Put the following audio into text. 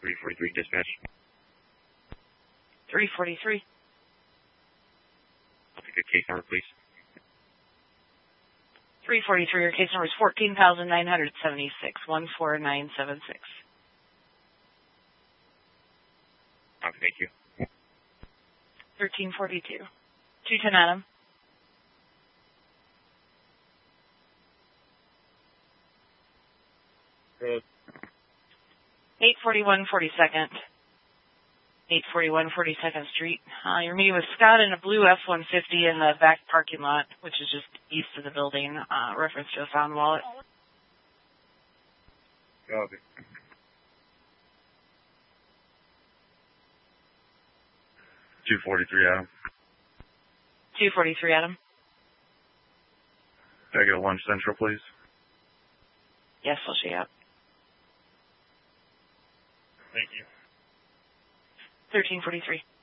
343 dispatch. 343. I'll take a case number, please. 343, your case number is 14,976, 14976. Okay, thank you. 1342. 210 Adam. Good. 841 42nd. 841 42nd Street. You're meeting with Scott in a blue F-150 in the back parking lot, which is just east of the building, reference to a found wallet. Copy. 243 Adam. 243 Adam. Can I get a lunch central, please? Yes, I'll show you up. Thank you. 1343.